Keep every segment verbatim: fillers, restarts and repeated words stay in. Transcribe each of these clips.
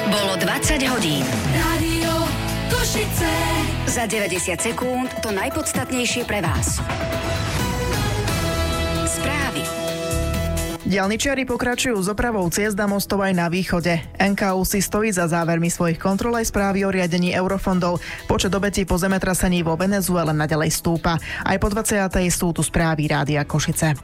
Bolo dvadsať hodín. Rádio Košice. Za deväťdesiat sekúnd to najpodstatnejšie pre vás. Správy. Diaľničiari pokračujú s opravou ciest a mostov aj na východe. en ká ú si stojí za závermi svojich kontrol aj správy o riadení eurofondov. Počet obetí po zemetrasení vo Venezuele naďalej stúpa. Aj po dvadsiatej sú tu správy Rádia Košice.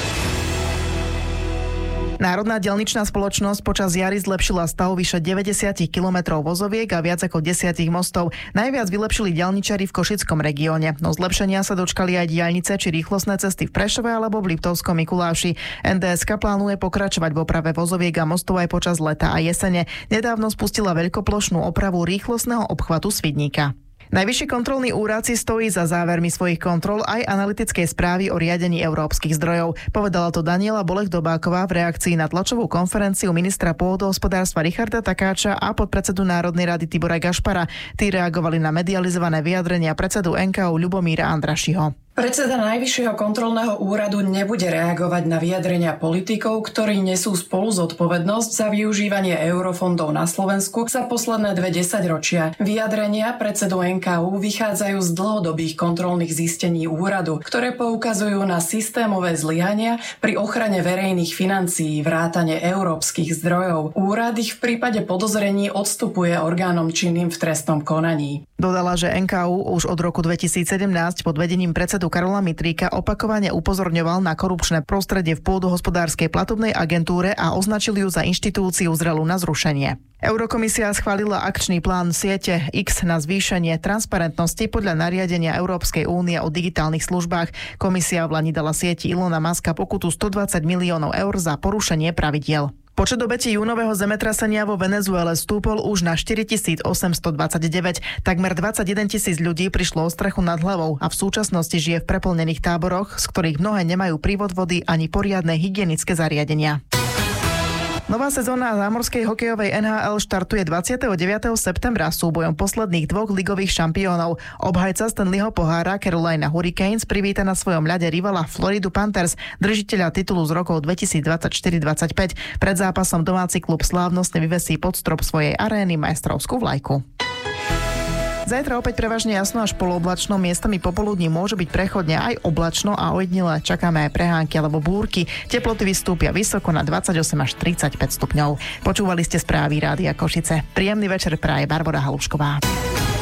Národná diaľničná spoločnosť počas jary zlepšila stav vyše deväťdesiat kilometrov vozoviek a viac ako desať mostov. Najviac vylepšili diaľničari v Košickom regióne. No zlepšenia sa dočkali aj diaľnice či rýchlostné cesty v Prešove alebo v Liptovskom Mikuláši. en dé es ká plánuje pokračovať v oprave vozoviek a mostov aj počas leta a jesene. Nedávno spustila veľkoplošnú opravu rýchlostného obchvatu Svidníka. Najvyšší kontrolný úrad si stojí za závermi svojich kontrol aj analytickej správy o riadení európskych zdrojov. Povedala to Daniela Bolech-Dobáková v reakcii na tlačovú konferenciu ministra pôdohospodárstva Richarda Takáča a podpredsedu Národnej rady Tibora Gašpara. Tí reagovali na medializované vyjadrenia predsedu en ká ú Ľubomíra Andrašiho. Predseda Najvyššieho kontrolného úradu nebude reagovať na vyjadrenia politikov, ktorí nesú spolu zodpovednosť za využívanie eurofondov na Slovensku za posledné dve desaťročia. Vyjadrenia predsedu en ká ú vychádzajú z dlhodobých kontrolných zistení úradu, ktoré poukazujú na systémové zlyhania pri ochrane verejných financií vrátane európskych zdrojov. Úrad ich v prípade podozrení odstupuje orgánom činným v trestnom konaní. Dodala, že en ká ú už od roku dvetisícsedemnásť pod vedením predsedu Karola Mitríka opakovane upozorňoval na korupčné prostredie v pôdohospodárskej platobnej agentúre a označil ju za inštitúciu zrelú na zrušenie. Eurokomisia schválila akčný plán siete X na zvýšenie transparentnosti podľa nariadenia Európskej únie o digitálnych službách. Komisia v lani dala sieti Ilona Muska pokutu stodvadsať miliónov eur za porušenie pravidiel. Počet obetí júnového zemetrasenia vo Venezuele stúpol už na štyritisícosemstodvadsaťdeväť. Takmer dvadsaťjeden tisíc ľudí prišlo o strechu nad hlavou a v súčasnosti žije v preplnených táboroch, z ktorých mnohé nemajú prívod vody ani poriadne hygienické zariadenia. Nová sezóna zámorskej hokejovej en há el štartuje dvadsiateho deviateho septembra súbojom posledných dvoch ligových šampiónov. Obhajca Stanleyho pohára Carolina Hurricanes privíta na svojom ľade rivala Floridu Panthers, držiteľa titulu z rokov dvetisícdvadsaťštyri dvadsaťpäť. Pred zápasom domáci klub slávnostne vyvesí pod strop svojej arény majstrovskú vlajku. Zajtra opäť prevažne jasno až polooblačno, miestami popoludní môže byť prechodne aj oblačno a ojedinele čakáme aj prehánky alebo búrky. Teploty vystúpia vysoko na dvadsaťosem až tridsaťpäť stupňov. Počúvali ste správy Rádia Košice. Príjemný večer praje Barbora Halušková.